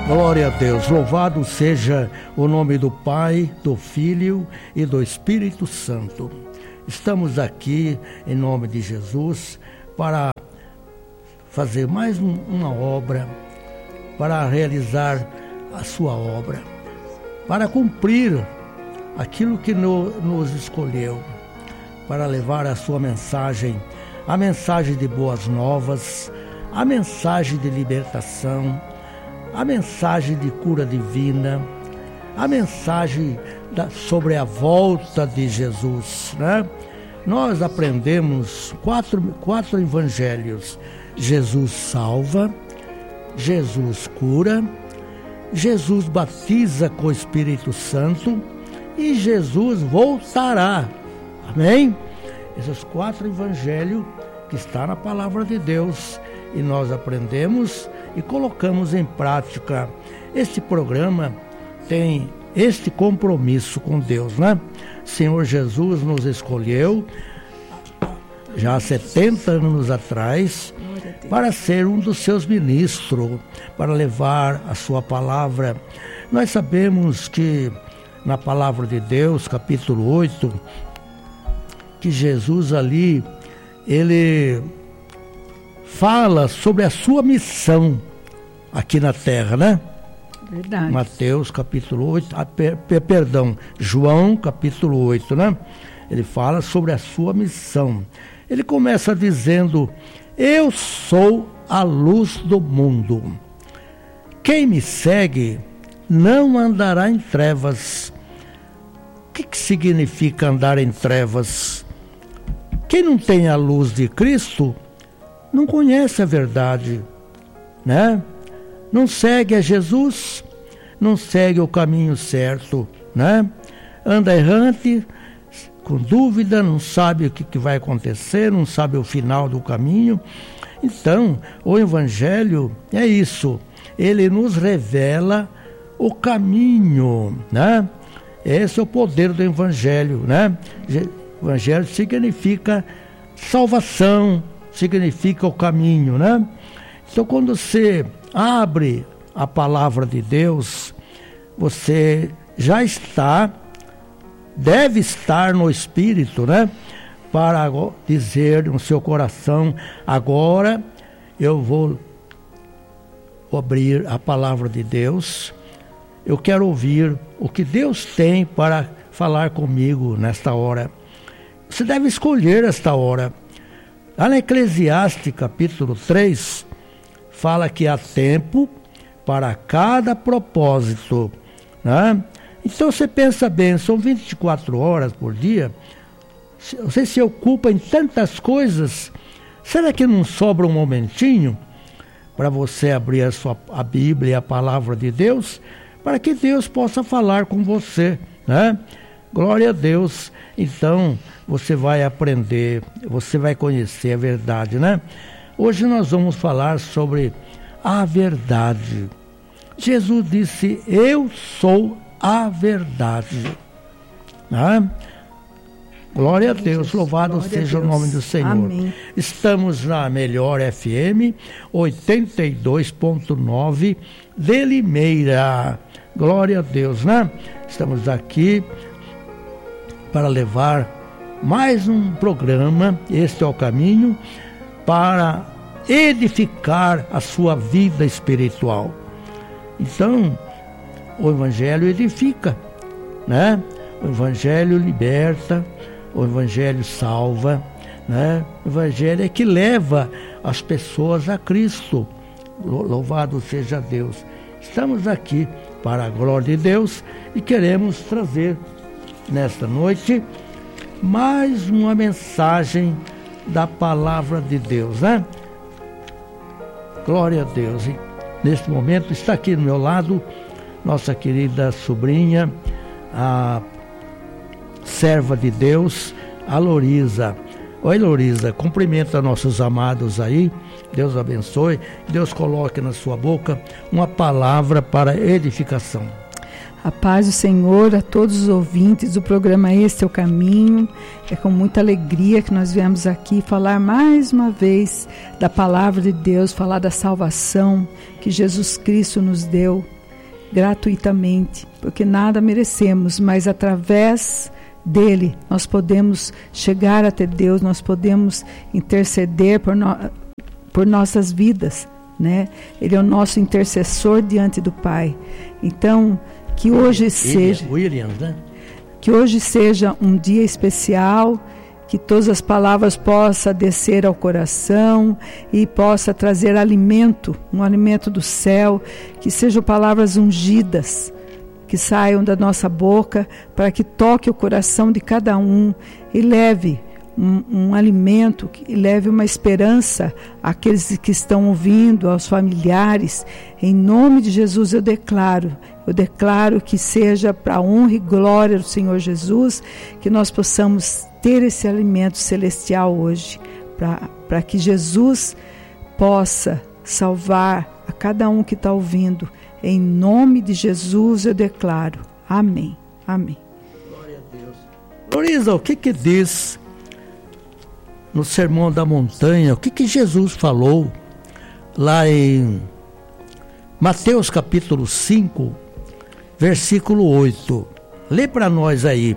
Glória a Deus, louvado seja o nome do Pai, do Filho e do Espírito Santo. Estamos aqui em nome de Jesus para fazer mais uma obra, para realizar a sua obra, para cumprir aquilo que nos escolheu, para levar a sua mensagem, a mensagem de boas novas, a mensagem de libertação, a mensagem de cura divina, a mensagem sobre a volta de Jesus, né? Nós aprendemos quatro evangelhos: Jesus salva, Jesus cura, Jesus batiza com o Espírito Santo e Jesus voltará. Amém? Esses 4 evangelhos que está na palavra de Deus, e nós aprendemos e colocamos em prática. Este programa tem este compromisso com Deus, né? Senhor Jesus nos escolheu já há 70 anos atrás para ser um dos seus ministros, para levar a sua palavra. Nós sabemos que na palavra de Deus, capítulo 8, que Jesus ali, ele fala sobre a sua missão aqui na terra, né? Verdade. Mateus capítulo 8, João capítulo 8, né? Ele fala sobre a sua missão. Ele começa dizendo: eu sou a luz do mundo. Quem me segue não andará em trevas. O que significa andar em trevas? Quem não tem a luz de Cristo não conhece a verdade, né? Não segue a Jesus, não segue o caminho certo, né? Anda errante, com dúvida, não sabe o que vai acontecer, não sabe o final do caminho. Então, o Evangelho é isso, ele nos revela o caminho, né? Esse é o poder do Evangelho, né? O Evangelho significa salvação, significa o caminho, né? Então, quando você abre a palavra de Deus, você já deve estar no Espírito, né? Para dizer no seu coração: agora eu vou abrir a palavra de Deus, eu quero ouvir o que Deus tem para falar comigo nesta hora. Você deve escolher esta hora. Lá na Eclesiastes capítulo 3, fala que há tempo para cada propósito, né? Então você pensa bem, são 24 horas por dia, você se ocupa em tantas coisas, será que não sobra um momentinho para você abrir a Bíblia e a palavra de Deus, para que Deus possa falar com você, né? Glória a Deus. Então você vai aprender, você vai conhecer a verdade, né? Hoje nós vamos falar sobre a verdade. Jesus disse: eu sou a verdade, né? Glória a Deus, louvado seja o nome do Senhor. Amém. Estamos na Melhor FM 82.9 de Limeira. Glória a Deus, né? Estamos aqui para levar mais um programa, este é o caminho, para edificar a sua vida espiritual. Então, o Evangelho edifica, né? O Evangelho liberta, o Evangelho salva, né? O Evangelho é que leva as pessoas a Cristo. Louvado seja Deus. Estamos aqui para a glória de Deus e queremos trazer nesta noite mais uma mensagem da palavra de Deus, né? Glória a Deus. E neste momento está aqui do meu lado nossa querida sobrinha, a serva de Deus, a Loriza. Oi, Loriza, cumprimenta nossos amados aí, Deus abençoe, Deus coloque na sua boca uma palavra para edificação. A paz do Senhor a todos os ouvintes do programa Este é o Caminho. É com muita alegria que nós viemos aqui falar mais uma vez da palavra de Deus, falar da salvação que Jesus Cristo nos deu gratuitamente, porque nada merecemos, mas através dele nós podemos chegar até Deus, nós podemos interceder por nossas vidas, né? Ele é o nosso intercessor diante do Pai. Então, que hoje seja que hoje seja um dia especial, que todas as palavras possam descer ao coração e possa trazer alimento, um alimento do céu, que sejam palavras ungidas, que saiam da nossa boca, para que toque o coração de cada um e leve um alimento, que leve uma esperança àqueles que estão ouvindo, aos familiares. Em nome de Jesus eu declaro que seja para a honra e glória do Senhor Jesus, que nós possamos ter esse alimento celestial hoje, para que Jesus possa salvar a cada um que está ouvindo. Em nome de Jesus eu declaro. Amém. Amém. Glória a Deus. Loriza, o que diz no Sermão da Montanha, o que Jesus falou lá em Mateus capítulo 5, versículo 8. Lê para nós aí.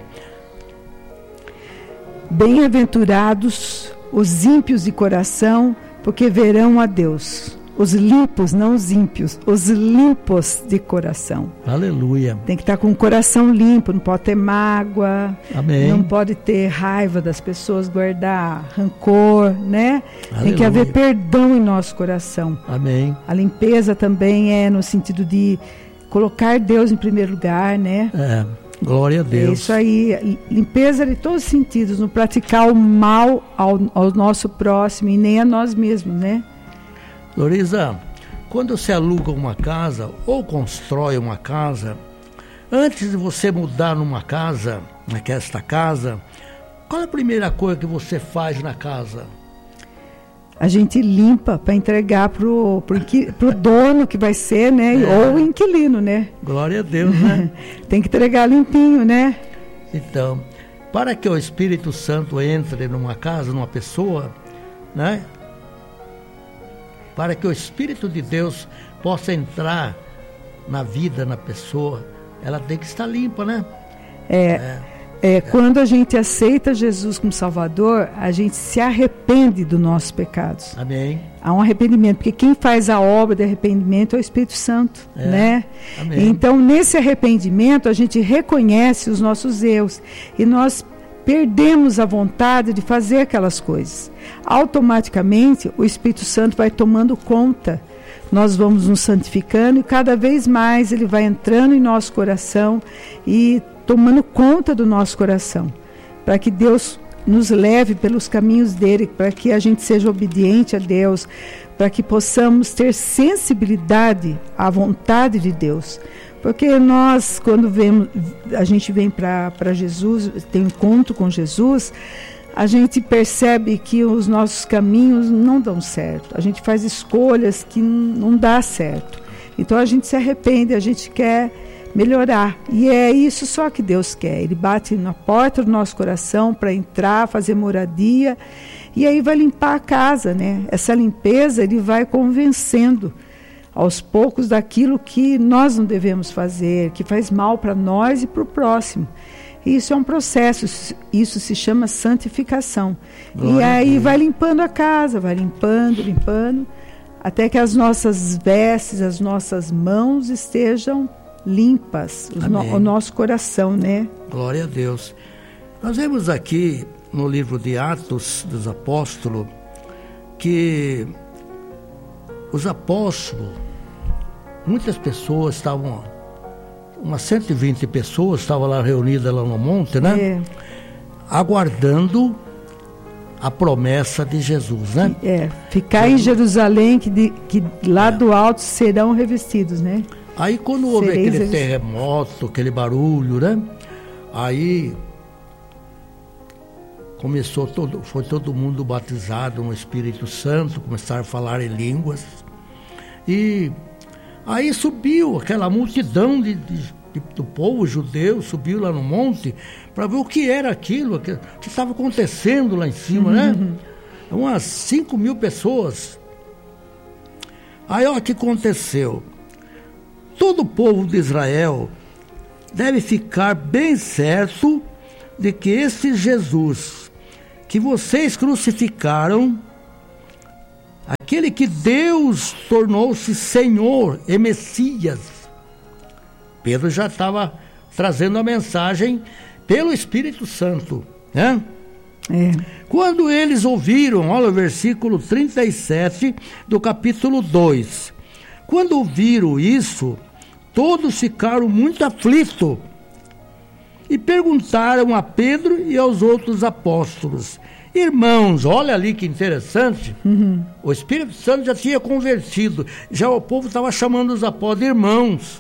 Bem-aventurados os ímpios de coração, porque verão a Deus. Os limpos, não os ímpios, os limpos de coração. Aleluia. Tem que estar com o coração limpo, não pode ter mágoa. Amém. Não pode ter raiva das pessoas, guardar rancor, né? Aleluia. Tem que haver perdão em nosso coração. Amém. A limpeza também é no sentido de colocar Deus em primeiro lugar, né? Glória a Deus. É isso aí, limpeza de todos os sentidos, não praticar o mal ao nosso próximo e nem a nós mesmos, né? Loriza, quando você aluga uma casa ou constrói uma casa, antes de você mudar numa casa, nesta casa, qual é a primeira coisa que você faz na casa? A gente limpa para entregar pro dono que vai ser, né? Ou o inquilino, né? Glória a Deus, né? Tem que entregar limpinho, né? Então, para que o Espírito Santo entre numa casa, numa pessoa, né? Para que o Espírito de Deus possa entrar na vida, na pessoa, ela tem que estar limpa, né? Quando a gente aceita Jesus como Salvador, a gente se arrepende dos nossos pecados. Amém. Há um arrependimento, porque quem faz a obra de arrependimento é o Espírito Santo, né? Amém. Então, nesse arrependimento, a gente reconhece os nossos erros e nós perdemos a vontade de fazer aquelas coisas. Automaticamente, o Espírito Santo vai tomando conta. Nós vamos nos santificando e cada vez mais ele vai entrando em nosso coração e tomando conta do nosso coração, para que Deus nos leve pelos caminhos dele, para que a gente seja obediente a Deus, para que possamos ter sensibilidade à vontade de Deus. Porque nós, quando a gente vem para Jesus, tem um encontro com Jesus, a gente percebe que os nossos caminhos não dão certo. A gente faz escolhas que não dá certo. Então a gente se arrepende, a gente quer melhorar. E é isso só que Deus quer. Ele bate na porta do nosso coração para entrar, fazer moradia, e aí vai limpar a casa, né? Essa limpeza ele vai convencendo aos poucos daquilo que nós não devemos fazer, que faz mal para nós e para o próximo. E isso é um processo, isso se chama santificação. Glória. E aí vai limpando a casa, vai limpando, até que as nossas vestes, as nossas mãos estejam limpas, o nosso coração, né? Glória a Deus. Nós vemos aqui no livro de Atos dos Apóstolos que os apóstolos, muitas pessoas estavam, umas 120 pessoas estavam lá reunidas lá no monte, né? Aguardando a promessa de Jesus, né? Ficar em Jerusalém, que lá do alto serão revestidos, né? Aí quando houve aquele terremoto, aquele barulho, né? Aí foi todo mundo batizado no Espírito Santo, começaram a falar em línguas. E aí subiu aquela multidão do povo judeu, subiu lá no monte para ver o que era aquilo, que estava acontecendo lá em cima, né? Umas 5.000 pessoas. Aí olha o que aconteceu. todo o povo de Israel deve ficar bem certo de que esse Jesus que vocês crucificaram, aquele que Deus tornou-se Senhor e Messias. Pedro já estava trazendo a mensagem pelo Espírito Santo, né? Quando eles ouviram, olha o versículo 37 do capítulo 2. Quando ouviram isso, todos ficaram muito aflitos e perguntaram a Pedro e aos outros apóstolos: irmãos, olha ali que interessante, o Espírito Santo já tinha convertido, já o povo estava chamando os apóstolos de irmãos.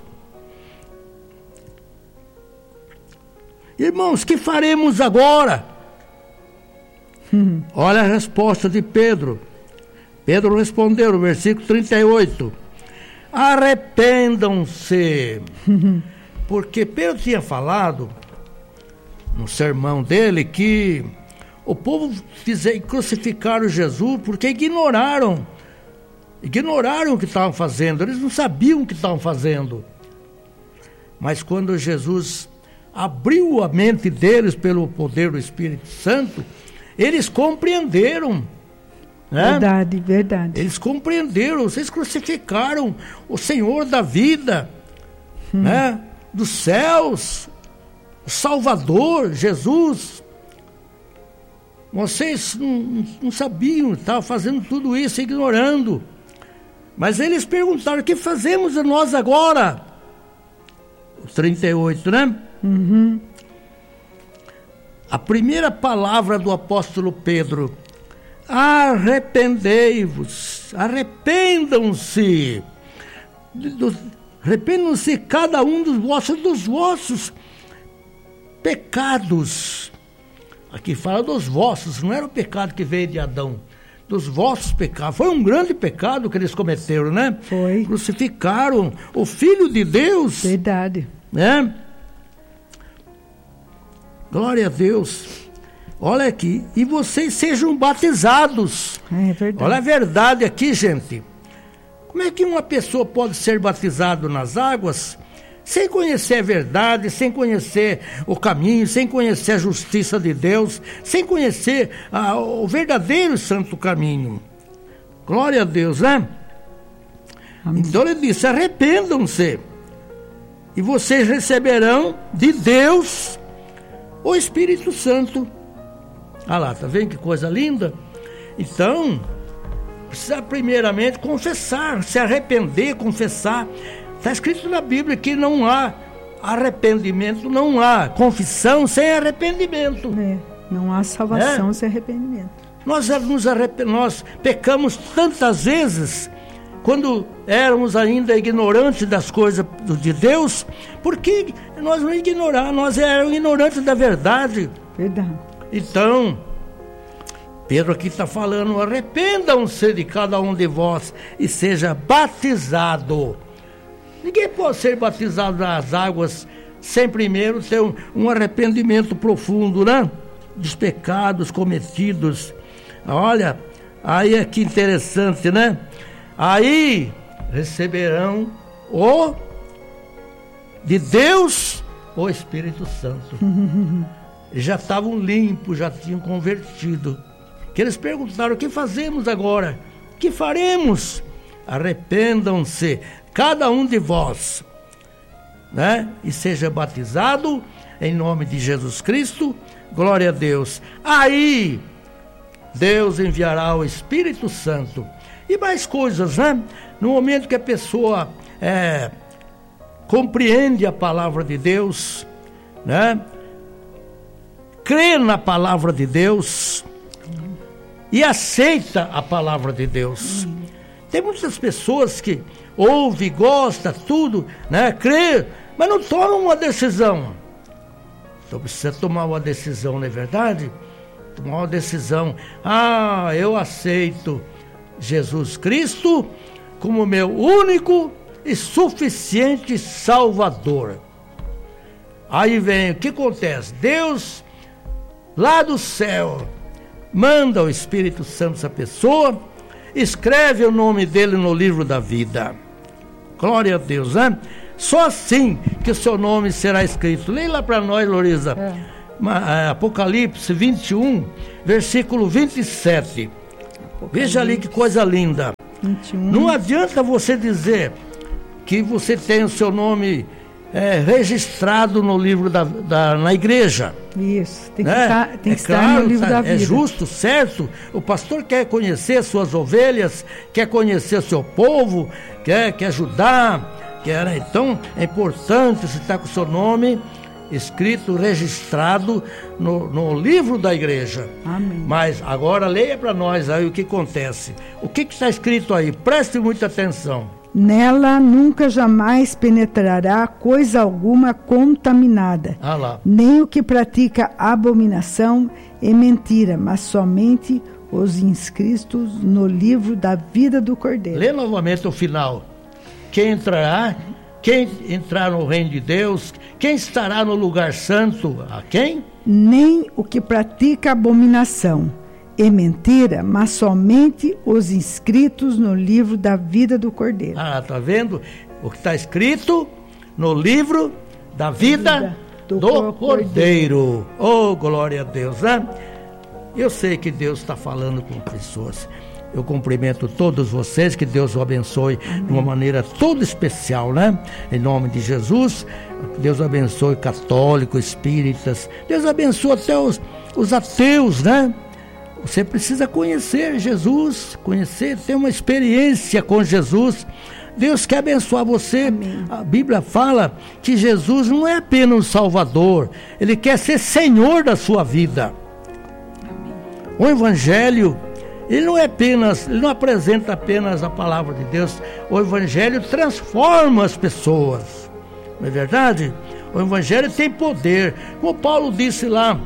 Irmãos, que faremos agora? Olha a resposta de Pedro. Pedro respondeu no versículo 38: arrependam-se. Porque Pedro tinha falado no sermão dele que o povo crucificaram Jesus porque ignoraram o que estavam fazendo. Eles não sabiam o que estavam fazendo. Mas quando Jesus abriu a mente deles pelo poder do Espírito Santo, eles compreenderam, né? Verdade, verdade. Eles compreenderam. Vocês crucificaram o Senhor da vida, né? Dos céus, o Salvador, Jesus. Vocês não sabiam, estavam fazendo tudo isso, ignorando. Mas eles perguntaram: o que fazemos nós agora? O 38, né? A primeira palavra do apóstolo Pedro: arrependei-vos, arrependam-se, arrependam-se cada um dos vossos pecados. Aqui fala dos vossos, não era o pecado que veio de Adão, dos vossos pecados. Foi um grande pecado que eles cometeram, né? Foi. Crucificaram o Filho de Deus. Verdade. Né? Glória a Deus. Olha aqui, e vocês sejam batizados. É verdade. Olha a verdade aqui, gente. Como é que uma pessoa pode ser batizada nas águas sem conhecer a verdade, sem conhecer o caminho, sem conhecer a justiça de Deus, sem conhecer o verdadeiro santo caminho? Glória a Deus, né? Amém. Então ele disse: arrependam-se e vocês receberão de Deus o Espírito Santo. Ah lá, tá vendo que coisa linda? Então, precisa primeiramente confessar, se arrepender, confessar. Está escrito na Bíblia que não há arrependimento, não há confissão sem arrependimento. Não há salvação sem arrependimento. Nós pecamos tantas vezes quando éramos ainda ignorantes das coisas de Deus, porque nós não ignorávamos, nós éramos ignorantes da verdade. Verdade. Então, Pedro aqui está falando: arrependam-se de cada um de vós e seja batizado. Ninguém pode ser batizado nas águas sem primeiro ter um arrependimento profundo, né? Dos pecados cometidos. Olha, aí é que interessante, né? Aí receberão de Deus o Espírito Santo. Já estavam limpos, já tinham convertido. Que eles perguntaram: o que fazemos agora? O que faremos? Arrependam-se, cada um de vós, né? E seja batizado em nome de Jesus Cristo. Glória a Deus. Aí Deus enviará o Espírito Santo. E mais coisas, né? No momento que a pessoa compreende a palavra de Deus, né? Crê na palavra de Deus e aceita a palavra de Deus. Tem muitas pessoas que ouvem, gostam, tudo, né? Crê, mas não tomam uma decisão. Então precisa tomar uma decisão, não é verdade? Tomar uma decisão. Eu aceito Jesus Cristo como meu único e suficiente Salvador. Aí vem, o que acontece? Deus, lá do céu, manda o Espírito Santo essa pessoa, escreve o nome dele no livro da vida. Glória a Deus, né? Só assim que o seu nome será escrito. Leia lá para nós, Loriza. Apocalipse 21, versículo 27. Veja ali que coisa linda. 21. Não adianta você dizer que você tem o seu nome registrado no livro na igreja. Isso, tem que estar no livro da vida. É justo, certo? O pastor quer conhecer suas ovelhas, quer conhecer seu povo, quer ajudar. Então é importante você estar com o seu nome escrito, registrado no livro da igreja. Amém. Mas agora leia para nós aí o que acontece. O que está escrito aí? Preste muita atenção. Nela nunca jamais penetrará coisa alguma contaminada, nem o que pratica abominação e mentira, mas somente os inscritos no livro da vida do Cordeiro. Lê novamente o final. Quem entrar no reino de Deus, quem estará no lugar santo, a quem? Nem o que pratica abominação e mentira, mas somente os inscritos no livro da vida do Cordeiro. Tá vendo? O que está escrito no livro da vida do Cordeiro. Oh, glória a Deus, né? Eu sei que Deus está falando com pessoas. Eu cumprimento todos vocês, que Deus o abençoe. Amém. De uma maneira toda especial, né? Em nome de Jesus, Deus abençoe católicos, espíritas, Deus abençoe até os ateus, né? Você precisa conhecer Jesus, ter uma experiência com Jesus. Deus quer abençoar você. Amém. A Bíblia fala que Jesus não é apenas um Salvador, Ele quer ser Senhor da sua vida. Amém. O Evangelho, ele não apresenta apenas a palavra de Deus. O Evangelho transforma as pessoas. Não é verdade? O Evangelho tem poder. Como Paulo disse lá,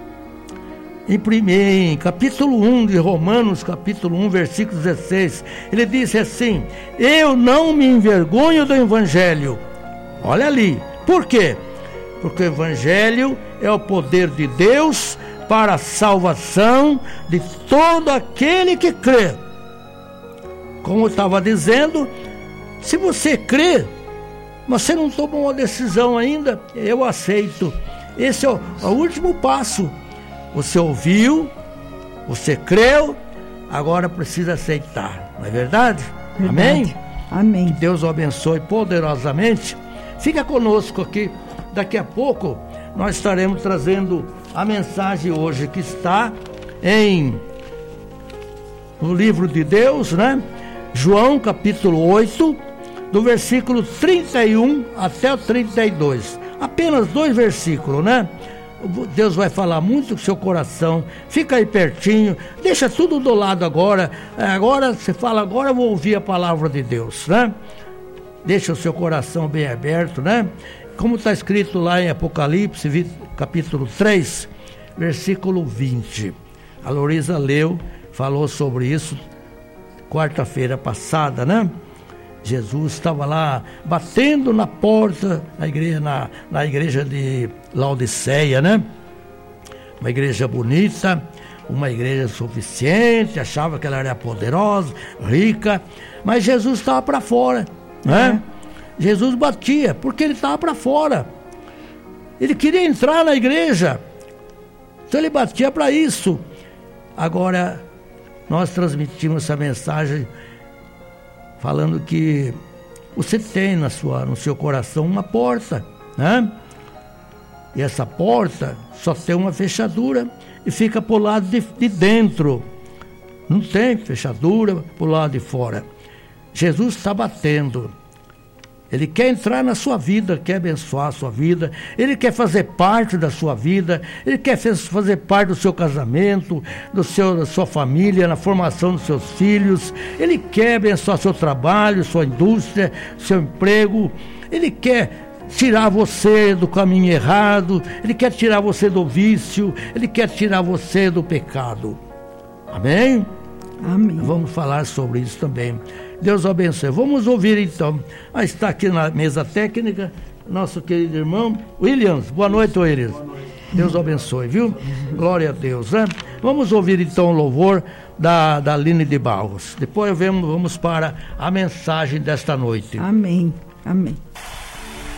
em capítulo 1 de Romanos, capítulo 1, versículo 16, ele disse assim: eu não me envergonho do Evangelho. Olha ali. Por quê? Porque o Evangelho é o poder de Deus para a salvação de todo aquele que crê. Como eu estava dizendo, se você crê, mas você não tomou uma decisão ainda, eu aceito. Esse é o último passo. Você ouviu, você creu, agora precisa aceitar. Não é verdade? Amém? Amém. Que Deus o abençoe poderosamente. Fica conosco aqui. Daqui a pouco nós estaremos trazendo a mensagem hoje que está no livro de Deus, né? João capítulo 8, do versículo 31 até o 32. Apenas 2 versículos, né? Deus vai falar muito com o seu coração. Fica aí pertinho, deixa tudo do lado agora. Agora você fala, agora eu vou ouvir a palavra de Deus, né? Deixa o seu coração bem aberto, né? Como está escrito lá em Apocalipse, capítulo 3, versículo 20. A Loriza falou sobre isso quarta-feira passada, né? Jesus estava lá batendo na porta na igreja de Laodiceia, né? Uma igreja bonita, uma igreja suficiente, achava que ela era poderosa, rica, mas Jesus estava para fora, né? Jesus batia, porque ele estava para fora. Ele queria entrar na igreja, então ele batia para isso. Agora, nós transmitimos essa mensagem falando que você tem no seu coração uma porta, né? E essa porta só tem uma fechadura e fica para o lado de dentro. Não tem fechadura para o lado de fora. Jesus está batendo. Ele quer entrar na sua vida, quer abençoar a sua vida, Ele quer fazer parte da sua vida, Ele quer fazer parte do seu casamento, da sua família, na formação dos seus filhos, Ele quer abençoar seu trabalho, sua indústria, seu emprego, Ele quer tirar você do caminho errado, Ele quer tirar você do vício, Ele quer tirar você do pecado. Amém? Amém. Vamos falar sobre isso também. Deus abençoe. Vamos ouvir então. Está aqui na mesa técnica nosso querido irmão Williams. Boa noite, Williams. Boa noite. Deus abençoe, viu? Glória a Deus, né? Vamos ouvir então o louvor da Aline de Barros. Depois vamos para a mensagem desta noite. Amém. Amém.